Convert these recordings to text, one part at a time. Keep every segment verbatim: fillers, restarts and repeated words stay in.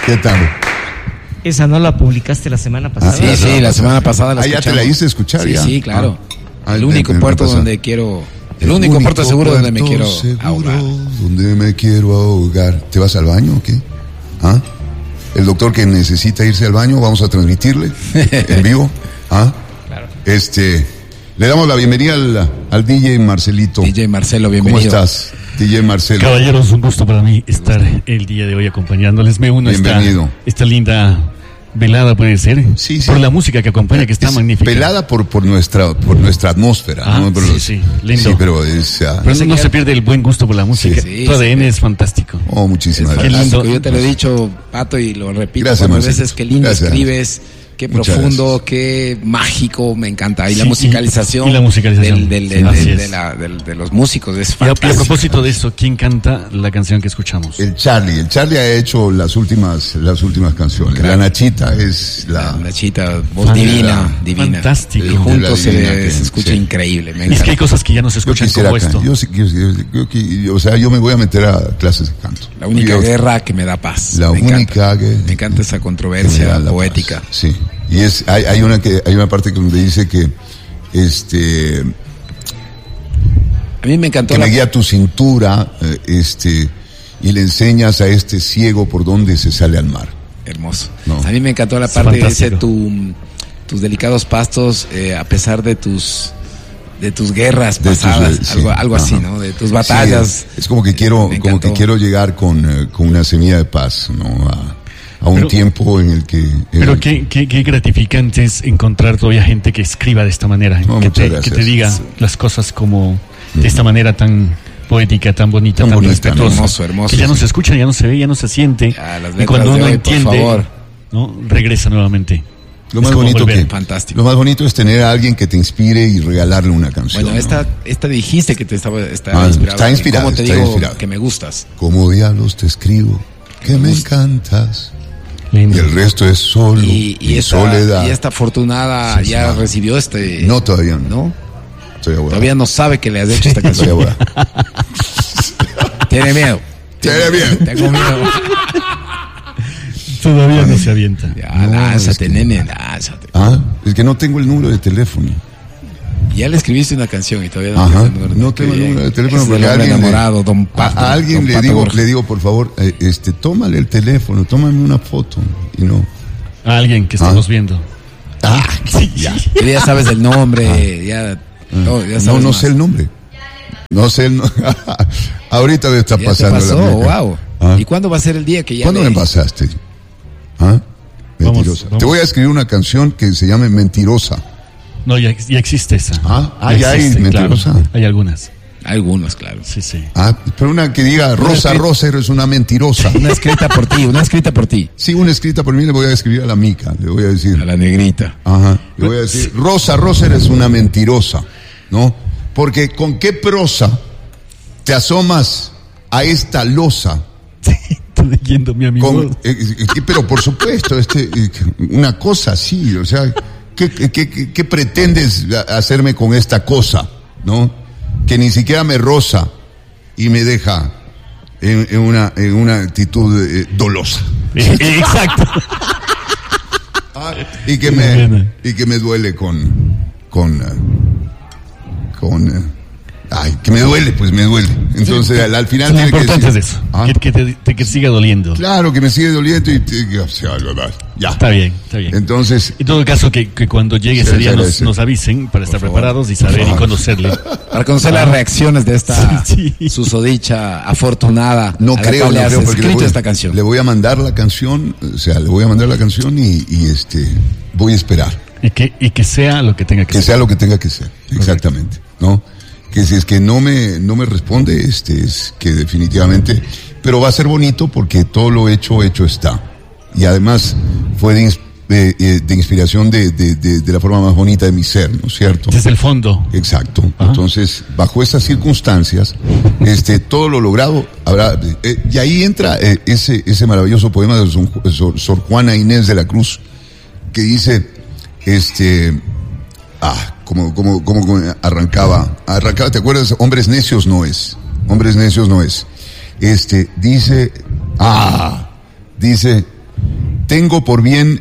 ¿Qué tal? Esa no la publicaste la semana pasada. Ah, sí, sí, la semana pasada la ah, escuchamos. ya te la hice escuchar. Sí, ya. sí, claro. Ah, el ah, único me, me puerto pasa. donde quiero... El, el único, único puerto seguro puerto donde me quiero ahogar. Donde me quiero ahogar. ¿Te vas al baño o qué? ¿Ah? El doctor que necesita irse al baño, vamos a transmitirle en vivo. ¿Ah? Claro. Este, le damos la bienvenida al, al D J Marcelito. D J Marcelo, bienvenido. ¿Cómo estás, D J Marcelo? Caballeros, un gusto para mí estar el día de hoy acompañándoles. Me uno a esta, esta linda velada, puede ser, sí, sí. por la música que acompaña, que está es magnífica. Velada por, por nuestra por nuestra atmósfera, ah, ¿no? Pero sí, los, sí, lindo. Sí, pero es, uh, pero no, no se pierde el buen gusto por la música. Sí, sí, tu A D N sí. es fantástico. Oh, muchísimas es gracias. lindo. Yo te lo he dicho, Pato, y lo repito gracias, muchas veces, qué lindo gracias. escribes, qué Muchas profundo, gracias. qué mágico, me encanta. Y sí, la musicalización, y la musicalización. Del, del, Sí, del, de, de, la, del, de los músicos es y a, fantástico. y a propósito de eso, ¿quién canta la canción que escuchamos? El Charlie, el Charlie ha hecho las últimas las últimas canciones. Claro. La Nachita es la... La Nachita, voz divina, divina. Fantástico. Y juntos se, que, se escucha sí. increíble. Me y es que hay cosas que ya no se escuchan como acá. esto. Yo, yo, yo, yo, yo, o sea, yo me voy a meter a clases de canto. La única yo, guerra que me da paz. La me única encanta. que... Me encanta esa controversia poética. Paz. Sí. Y es hay, hay una que hay una parte donde dice que este a mí me encantó que la... me guía tu cintura eh, este y le enseñas a este ciego por dónde se sale al mar. Hermoso. No. A mí me encantó la Es parte fantástico. de ese tu, tus delicados pastos eh, a pesar de tus de tus guerras De pasadas, tus, sí, algo algo ajá. así, ¿no? De tus batallas. Sí, es como que quiero Me como que encantó. quiero llegar con eh, con una semilla de paz, ¿no? A, a un Pero- tiempo en el que en Pero el- qué, qué, qué gratificante es encontrar todavía gente que escriba de esta manera, No, que, muchas te, que gracias. te diga Sí. las cosas como de esta manera tan poética, tan bonita, Tan tan, bonita, respetuosa, hermoso, hermoso, que ya no sí. se escucha, ya no se ve, ya no se siente. Ya, las Y letras cuando de uno hoy, por entiende, favor. ¿no? Regresa nuevamente. lo Es más como bonito volver. que Fantástico. lo más bonito es tener a alguien que te inspire y regalarle una canción. Bueno, ¿no? esta esta dijiste que te estaba estaba Ah, inspirado. está inspirado, ¿Cómo te está digo inspirado. que me gustas? ¿Cómo diablos te escribo? Que me encantas. Lindo. Y el resto es solo Y, y, y esta, soledad. y esta afortunada Sí, ya sí. recibió este... No, todavía no. ¿No? Estoy aguado. Todavía no sabe que le has hecho esta Estoy canción. aguado. Tiene miedo. Tiene miedo. Tengo miedo. Todavía no se avienta. Ya, No, lánzate, es que- nene, lánzate. Ah, es que no tengo el número de teléfono. Ya le escribiste una canción y todavía no Ajá. tienes el número. No tengo Qué el bien. número de teléfono Es porque el hombre alguien le- enamorado, don a, Pato, a alguien don le Pato digo, Borja. le digo, por favor, eh, este, tómale el teléfono, tómame una foto. Y no. A alguien que estamos Ah. viendo. Ah, sí, ya. Tú ya sabes el nombre, ya, todo, ya sabes No, no más. sé el nombre. No sé el nombre. Ahorita me está Ya te pasando pasó, la placa. wow. Ah. ¿Y cuándo va a ser el día que ya ¿Cuándo le- me pasaste? ¿Ah? Vamos, Mentirosa. vamos. Te voy a escribir una canción que se llame Mentirosa. No, ya, ya existe esa. Ah, ah, ya hay existe, claro. mentirosa. Hay algunas. Algunos, claro. Sí, sí. Ah, pero una que diga Rosa, escri- Rosa, eres una mentirosa. Una escrita por ti, una escrita por ti. Sí, una escrita por mí le voy a escribir a la mica, le voy a decir. A la negrita. Ajá. Le voy a decir, Rosa, Rosa, eres una mentirosa, ¿no? Porque con qué prosa te asomas a esta losa. Estoy leyendo, mi amigo. Con, eh, eh, pero por supuesto, este, eh, una cosa así, o sea, ¿qué, qué, qué, qué pretendes hacerme con esta cosa, no? Que ni siquiera me roza y me deja en, en una, en una actitud eh, dolosa. Exacto. Ah, y que Muy me, buena. y que me duele con, con, eh, con, eh, ay, que me duele, pues me duele. Entonces, al, al final Lo tiene que importante decir, es eso. ah, Que, que te, te- que siga doliendo. claro, que me sigue doliendo y, y- y- o sea, ya. Está bien, está bien. Entonces, En todo caso, que, que cuando llegue Se ese día les nos, agradece. nos avisen para estar favor. preparados y saber y favor. conocerle. Para conocer las reacciones de esta Sí, sí. susodicha afortunada. no a la creo, cual le no has creo, porque le escrito voy, esta canción. le voy a mandar la canción, o sea, le voy a mandar la canción y, y este, voy a esperar. Y que, y que sea lo que tenga que, Que ser. sea lo que tenga que ser, exactamente, ¿no? Que si es que no me, no me responde, este, es que definitivamente, pero va a ser bonito porque todo lo hecho, hecho está. Y además fue de, ins- de, eh, de inspiración de, de, de, de la forma más bonita de mi ser, ¿no es cierto? Desde el fondo. Exacto. Ajá. Entonces, bajo estas circunstancias, este, todo lo logrado habrá, eh, y ahí entra eh, ese, ese maravilloso poema de Sor, Sor- Sor Juana Inés de la Cruz, que dice, este, ah, como, como, como como arrancaba, arrancaba, ¿te acuerdas? Hombres necios no es, hombres necios no es. Este, dice, ah, dice, Tengo por bien,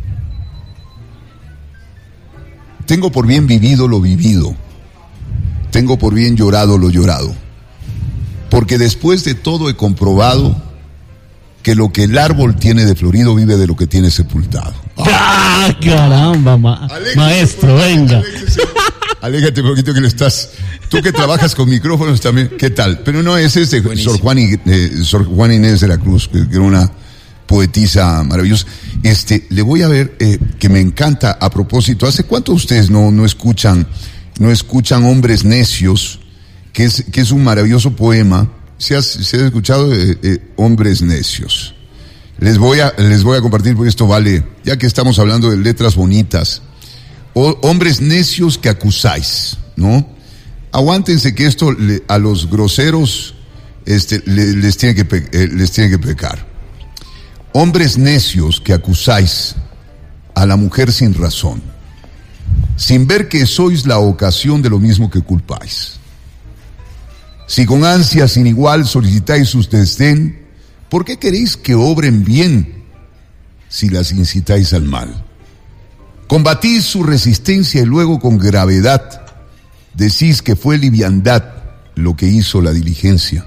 tengo por bien vivido lo vivido, tengo por bien llorado lo llorado, porque después de todo he comprobado que lo que el árbol tiene de florido vive de lo que tiene sepultado. ¡Ah, ah caramba, ma aléjate, maestro, venga! Aléjate, aléjate un poquito que le estás... Tú que trabajas con micrófonos también, ¿qué tal? Pero no, ese es de Sor, Juan y, eh, Sor Juana Inés de la Cruz, que, que era una poetisa maravillosa. Este, le voy a ver, eh, que me encanta a propósito. ¿Hace cuánto ustedes no, no escuchan, no escuchan Hombres Necios, que es, que es un maravilloso poema? ¿Se ha, se ha escuchado eh, eh, Hombres Necios? Les voy a, les voy a compartir porque esto vale, ya que estamos hablando de letras bonitas. O, hombres necios que acusáis, ¿no? Aguántense que esto le, a los groseros este, le, les, tiene que pe, eh, les tiene que pecar. Hombres necios que acusáis a la mujer sin razón, sin ver que sois la ocasión de lo mismo que culpáis. Si con ansia sin igual solicitáis sus desdén, ¿por qué queréis que obren bien si las incitáis al mal? Combatís su resistencia y luego con gravedad decís que fue liviandad lo que hizo la diligencia.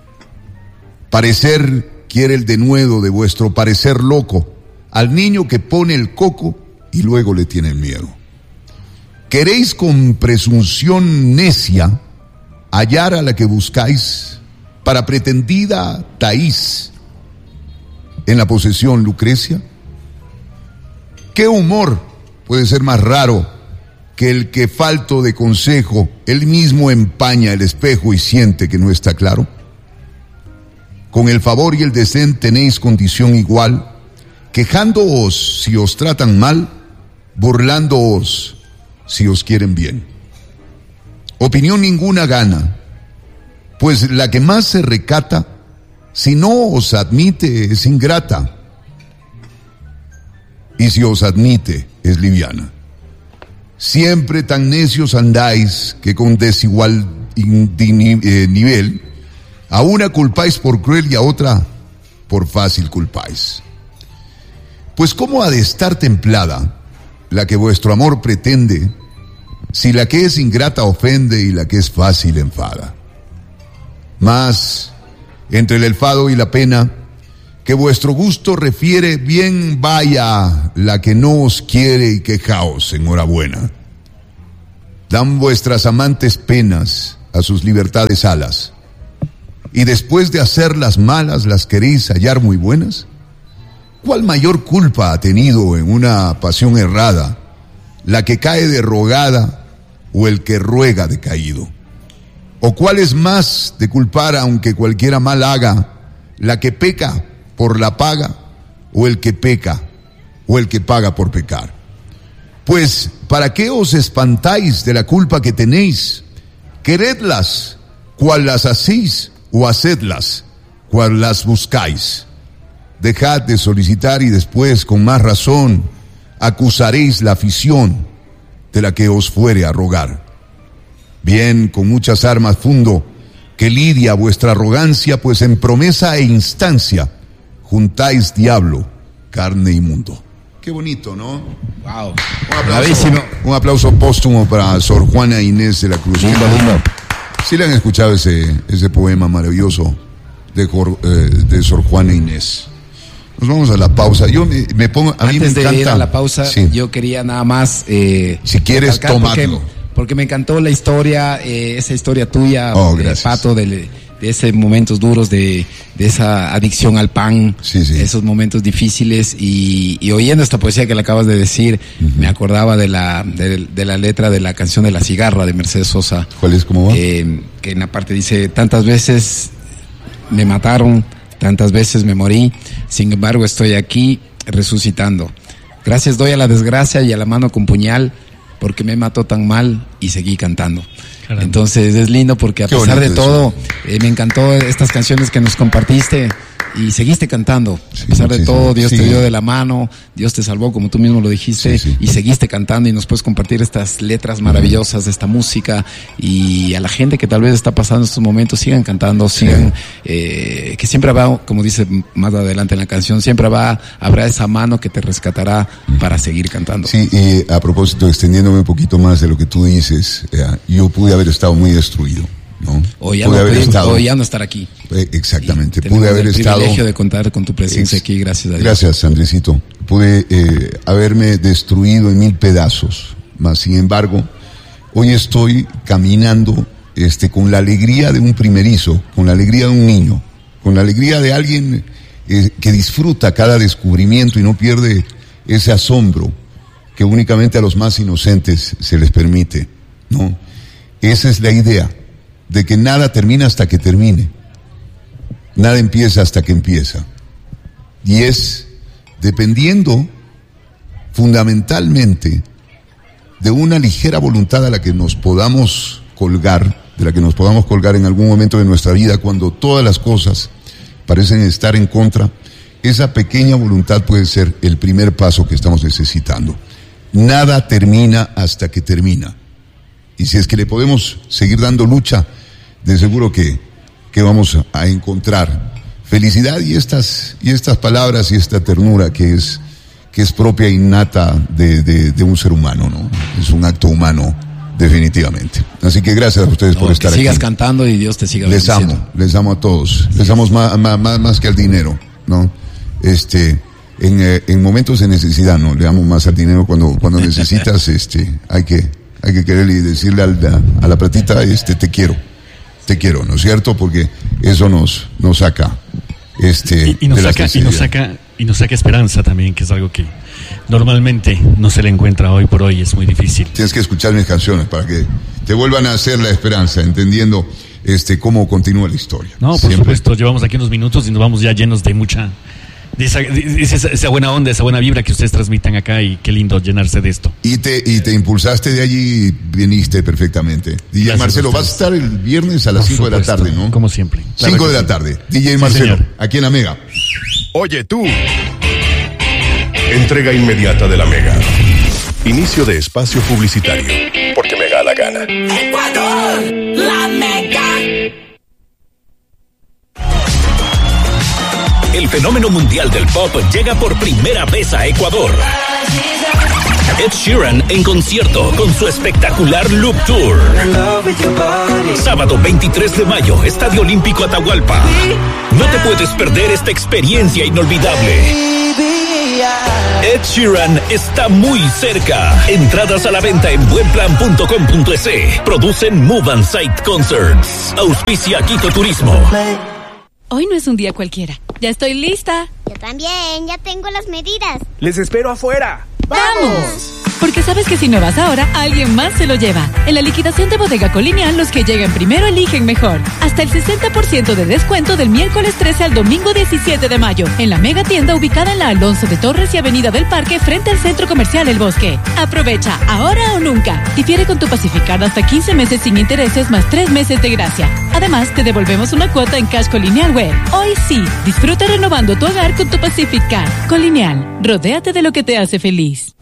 Parecer quiere el denuedo de vuestro parecer loco al niño que pone el coco y luego le tiene miedo. Queréis con presunción necia hallar a la que buscáis para pretendida Taís en la posesión Lucrecia. ¿Qué humor puede ser más raro que el que falto de consejo, él mismo empaña el espejo y siente que no está claro? Con el favor y el desdén tenéis condición igual, quejándoos si os tratan mal, burlándoos si os quieren bien. Opinión ninguna gana, pues la que más se recata, si no os admite es ingrata, y si os admite es liviana. Siempre tan necios andáis que con desigual eh, nivel, a una culpáis por cruel y a otra por fácil culpáis. Pues ¿cómo ha de estar templada la que vuestro amor pretende, si la que es ingrata ofende y la que es fácil enfada? Mas, entre el enfado y la pena, que vuestro gusto refiere, bien vaya la que no os quiere y quejaos, enhorabuena. Dan vuestras amantes penas a sus libertades alas, y después de hacerlas malas las queréis hallar muy buenas. ¿Cuál mayor culpa ha tenido en una pasión errada, la que cae de rogada o el que ruega de caído? ¿O cuál es más de culpar aunque cualquiera mal haga, la que peca por la paga o el que peca o el que paga por pecar? Pues, ¿para qué os espantáis de la culpa que tenéis? Queredlas, cual las hacéis, o hacedlas, cual las buscáis. Dejad de solicitar y después, con más razón, acusaréis la afición de la que os fuere a rogar. Bien, con muchas armas fundo, que lidia vuestra arrogancia, pues en promesa e instancia juntáis diablo, carne y mundo. Qué bonito, ¿no? Wow. Un aplauso, un aplauso póstumo para Sor Juana Inés de la Cruz. Lindo, lindo. Sí le han escuchado ese, ese poema maravilloso de, eh, de Sor Juana Inés. Nos vamos a la pausa. Yo me, me pongo, a Antes mí me encanta. de ir a la pausa, sí. Yo quería nada más. Eh, si quieres, tomarlo. Porque, porque me encantó la historia, eh, esa historia tuya, oh, eh, Pato, de, de esos momentos duros, de, de esa adicción al pan, sí, sí. esos momentos difíciles. Y, y oyendo esta poesía que le acabas de decir, uh-huh. me acordaba de la, de, de la letra de la canción de La Cigarra de Mercedes Sosa. ¿Cuál es? ¿Cómo va? Eh, que en la parte dice: tantas veces me mataron, tantas veces me morí, sin embargo estoy aquí resucitando. Gracias doy a la desgracia y a la mano con puñal, porque me mató tan mal y seguí cantando. Caramba. Entonces es lindo porque a Qué pesar de todo, eh, me encantó estas canciones que nos compartiste, y seguiste cantando. Sí, a pesar de todo, Dios sí. te dio de la mano, Dios te salvó, como tú mismo lo dijiste, sí, sí. y seguiste cantando y nos puedes compartir estas letras maravillosas de esta música, y a la gente que tal vez está pasando estos momentos, sigan cantando, sigan, sí. eh, que siempre va, como dice más adelante en la canción, siempre va, habrá esa mano que te rescatará para seguir cantando. Sí, y a propósito, extendiéndome un poquito más de lo que tú dices, eh, yo pude haber estado muy destruido, ¿no? O ya, pude no, haber pude, estado, o ya no estar aquí. Eh, exactamente, Y pude haber el estado... el privilegio de contar con tu presencia ex, aquí, gracias a Dios. Gracias, Andresito. Pude eh, haberme destruido en mil pedazos, mas sin embargo, hoy estoy caminando este, con la alegría de un primerizo, con la alegría de un niño, con la alegría de alguien eh, que disfruta cada descubrimiento y no pierde ese asombro que únicamente a los más inocentes se les permite, ¿no? Esa es la idea, de que nada termina hasta que termine, nada empieza hasta que empieza, y es dependiendo fundamentalmente de una ligera voluntad a la que nos podamos colgar, de la que nos podamos colgar en algún momento de nuestra vida cuando todas las cosas parecen estar en contra. Esa pequeña voluntad puede ser el primer paso que estamos necesitando. Nada termina hasta que termina. Y si es que le podemos seguir dando lucha, de seguro que, que vamos a encontrar felicidad y estas, y estas palabras y esta ternura que es, que es propia e innata de, de, de un ser humano, ¿no? Es un acto humano, definitivamente. Así que gracias a ustedes no, por estar que aquí. Sigas cantando y Dios te siga les bendiciendo. amo, les amo a todos. Les amo más, más, más que al dinero, ¿no? Este, en, eh, en momentos de necesidad, ¿no? Le amo más al dinero cuando, cuando necesitas, este, hay que, hay que quererle y decirle a la, a la platita, este, te quiero, te quiero, ¿no es cierto? Porque eso nos, nos saca, este, y, y nos de saca, y nos saca, y nos saca esperanza también, que es algo que normalmente no se le encuentra hoy por hoy, es muy difícil. Tienes que escuchar mis canciones para que te vuelvan a hacer la esperanza, entendiendo, este, cómo continúa la historia. No, por Siempre. supuesto, llevamos aquí unos minutos y nos vamos ya llenos de mucha, de esa, de esa, esa buena onda, esa buena vibra que ustedes transmitan acá, y qué lindo llenarse de esto. Y te, y te impulsaste de allí y viniste perfectamente. D J Marcelo, vas a estar el viernes a las cinco de la tarde, ¿no? Como siempre. Claro cinco de la sí. tarde. D J sí, Marcelo, señor. Aquí en la Mega. Oye tú. Entrega inmediata de la Mega. Inicio de espacio publicitario. Porque me da la gana. Ecuador, la Mega. El fenómeno mundial del pop llega por primera vez a Ecuador. Ed Sheeran en concierto con su espectacular Loop Tour. Sábado veintitrés de mayo, Estadio Olímpico Atahualpa. No te puedes perder esta experiencia inolvidable. Ed Sheeran está muy cerca. Entradas a la venta en buenplan punto com punto es. Producen Move and Sight Concerts. Auspicia Quito Turismo. Hoy no es un día cualquiera. Ya estoy lista. Yo también, ya tengo las medidas. Les espero afuera. ¡Vamos! Porque sabes que si no vas ahora, alguien más se lo lleva. En la liquidación de Bodega Colonial, los que lleguen primero eligen mejor. Hasta el sesenta por ciento de descuento del miércoles trece al domingo diecisiete de mayo. En la mega tienda ubicada en la Alonso de Torres y Avenida del Parque, frente al Centro Comercial El Bosque. Aprovecha, ahora o nunca. Difiere con tu Pacificard hasta quince meses sin intereses más tres meses de gracia. Además, te devolvemos una cuota en Cash Colonial Web. Hoy sí, disfruta renovando tu hogar con tu Pacificard. Colonial, rodéate de lo que te hace feliz.